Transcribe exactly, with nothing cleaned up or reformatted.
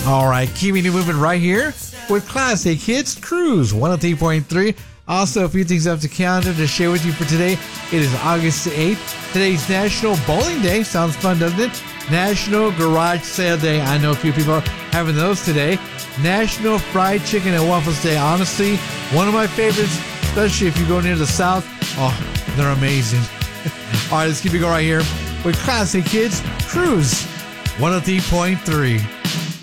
All right, keeping it moving right here with Classic Hits Cruise one oh three point three. Also, a few things up to calendar to share with you for today. It is August the eighth. Today's National Bowling Day. Sounds fun, doesn't it? National Garage Sale Day. I know a few people are having those today. National Fried Chicken and Waffles Day. Honestly, one of my favorites, especially if you go near the South. Oh, they're amazing. All right, let's keep it going right here with Classic Hits Cruise one oh three point three.